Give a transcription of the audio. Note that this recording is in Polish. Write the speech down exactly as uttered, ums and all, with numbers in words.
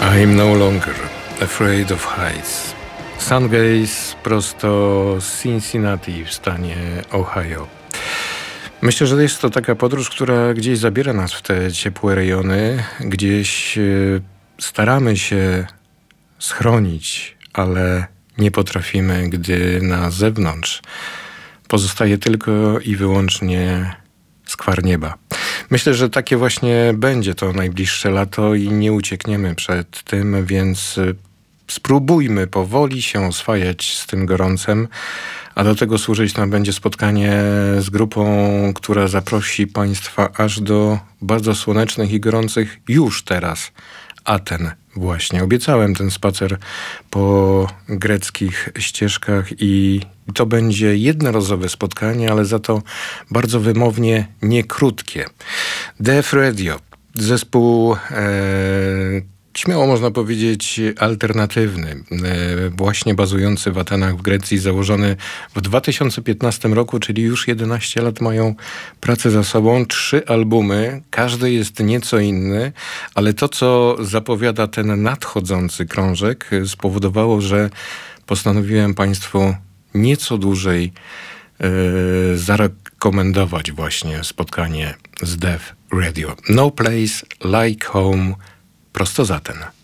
I'm no longer afraid of heights. Sungaze prosto z Cincinnati w stanie Ohio. Myślę, że jest to taka podróż, która gdzieś zabiera nas w te ciepłe rejony. Gdzieś staramy się schronić, ale nie potrafimy, gdy na zewnątrz pozostaje tylko i wyłącznie skwar nieba. Myślę, że takie właśnie będzie to najbliższe lato i nie uciekniemy przed tym, więc spróbujmy powoli się oswajać z tym gorącem, a do tego służyć nam będzie spotkanie z grupą, która zaprosi Państwa aż do bardzo słonecznych i gorących już teraz Aten. Właśnie obiecałem ten spacer po greckich ścieżkach i to będzie jednorazowe spotkanie, ale za to bardzo wymownie niekrótkie. Def Radio, zespół e, śmiało można powiedzieć alternatywny, e, właśnie bazujący w Atenach w Grecji, założony w dwa tysiące piętnastym roku, czyli już jedenaście lat mają pracę za sobą, trzy albumy, każdy jest nieco inny, ale to, co zapowiada ten nadchodzący krążek, spowodowało, że postanowiłem Państwu nieco dłużej yy, zarekomendować właśnie spotkanie z Def Radio. No Place Like Home, prosto z Aten.